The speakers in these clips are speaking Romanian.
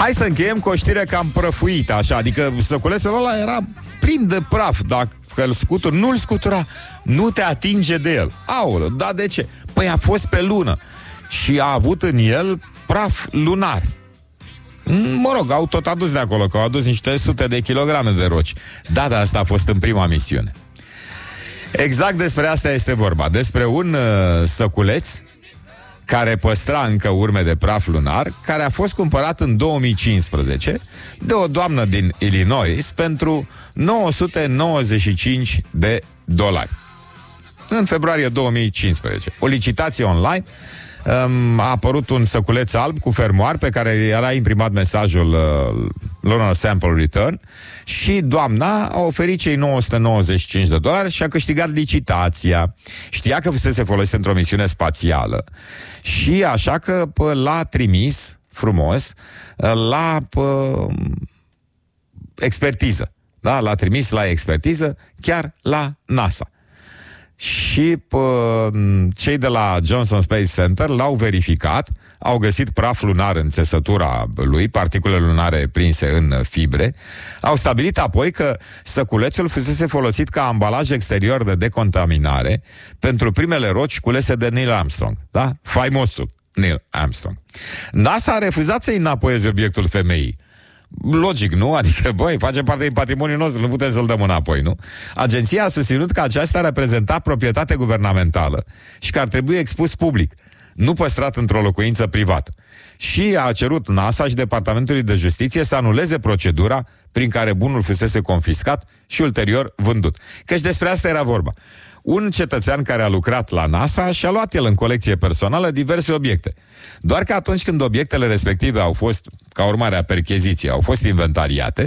Hai să încheiem cu o știre cam prăfuită, așa. Adică săculețul ăla era plin de praf. Dacă îl scuturi, nu-l scutura, nu te atinge de el. Aoleu, dar de ce? Păi a fost pe lună și a avut în el praf lunar. Mă rog, au tot adus de acolo, că au adus niște sute de kilograme de roci. Da, asta a fost în prima misiune. Exact despre asta este vorba. Despre un săculeț care păstra încă urme de praf lunar, care a fost cumpărat în 2015 de o doamnă din Illinois pentru $995. În februarie 2015. O licitație online, a apărut un săculeț alb cu fermoar pe care era imprimat mesajul Lunar Sample Return și doamna a oferit cei $995 și a câștigat licitația. Știa că fusese folosit într-o misiune spațială și așa că l-a trimis frumos la expertiză. Da? L-a trimis la expertiză chiar la NASA. Și cei de la Johnson Space Center l-au verificat, au găsit praf lunar în țesătura lui, particule lunare prinse în fibre. Au stabilit apoi că săculețul fusese folosit ca ambalaj exterior de decontaminare pentru primele roci culese de Neil Armstrong, da? Faimosul Neil Armstrong. NASA a refuzat să-i înapoieze obiectul femeii. Logic, nu? Adică, băi, face parte din patrimoniul nostru, nu putem să-l dăm înapoi, nu? Agenția a susținut că aceasta reprezenta proprietate guvernamentală și că ar trebui expus public, nu păstrat într-o locuință privată. Și a cerut NASA și Departamentului de Justiție să anuleze procedura prin care bunul fusese confiscat și ulterior vândut. Căci despre asta era vorba. Un cetățean care a lucrat la NASA și-a luat el în colecție personală diverse obiecte. Doar că atunci când obiectele respective au fost, ca urmare a percheziției, au fost inventariate,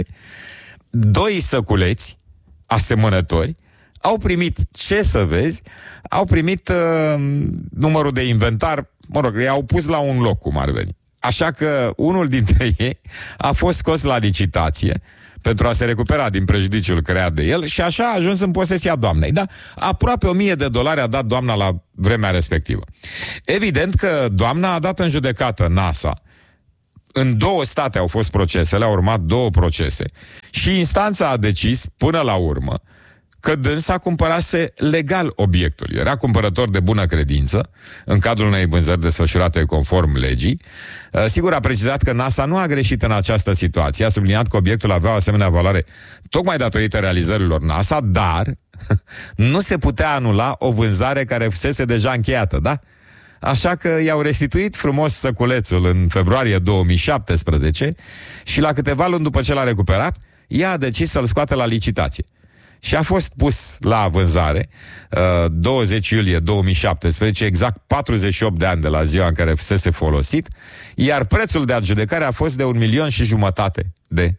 doi săculeți asemănători au primit, ce să vezi, au primit numărul de inventar, mă rog, i-au pus la un loc, cum ar veni. Așa că unul dintre ei a fost scos la licitație pentru a se recupera din prejudiciul creat de el și așa a ajuns în posesia doamnei. Da? Aproape $1.000 a dat doamna la vremea respectivă. Evident că doamna a dat în judecată NASA. În 2 state au fost procesele, au urmat 2 procese și instanța a decis până la urmă că dânsa cumpărase legal obiectul. Era cumpărător de bună credință în cadrul unei vânzări desfășurate conform legii. Sigur, a precizat că NASA nu a greșit în această situație, a subliniat că obiectul avea o asemenea valoare tocmai datorită realizărilor NASA, dar nu se putea anula o vânzare care fusese deja încheiată, da? Așa că i-au restituit frumos săculețul în februarie 2017 și la câteva luni după ce l-a recuperat, ea a decis să-l scoată la licitație. Și a fost pus la vânzare 20 iulie 2017, exact 48 de ani de la ziua în care fusese folosit, iar prețul de adjudecare a fost de $1.500.000.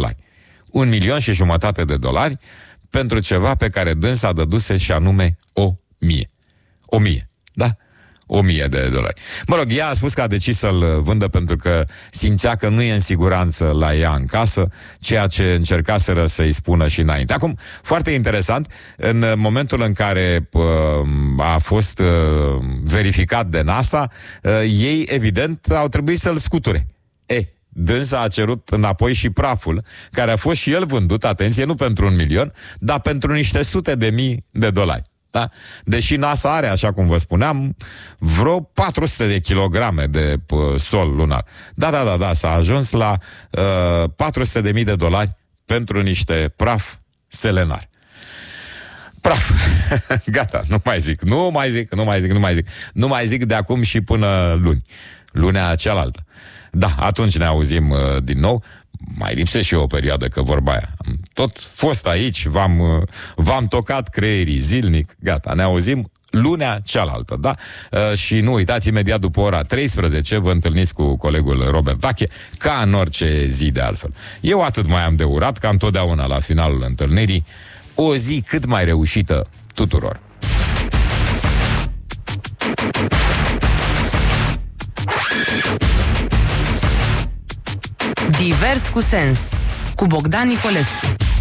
$1.500.000 pentru ceva pe care dânsa dăduse și anume 1.000. Da? $1.000. Mă rog, ea a spus că a decis să-l vândă pentru că simțea că nu e în siguranță la ea în casă, ceea ce încercaseră să-i spună și înainte. Acum, foarte interesant, în momentul în care a fost verificat de NASA, ei, evident, au trebuit să-l scuture. Dânsa a cerut înapoi și praful, care a fost și el vândut, atenție, nu pentru $1.000.000, dar pentru niște sute de mii de dolari. Da? Deși NASA are, așa cum vă spuneam, vreo 400 de kilograme de sol lunar. Da, s-a ajuns la $400.000 pentru niște praf selenar. Praf. Gata, nu mai zic de acum și până luni. Lunea cealaltă. Da, atunci ne auzim din nou. Mai lipsește și o perioadă, că vorba aia. Am tot fost aici, v-am tocat creierii zilnic. Gata, ne auzim lunea cealaltă, da? Și nu uitați, imediat după ora 13 vă întâlniți cu colegul Robert Tache, ca în orice zi de altfel. Eu atât mai am de urat, ca întotdeauna la finalul întâlnirii, o zi cât mai reușită tuturor. Divers cu sens, cu Bogdan Nicolescu.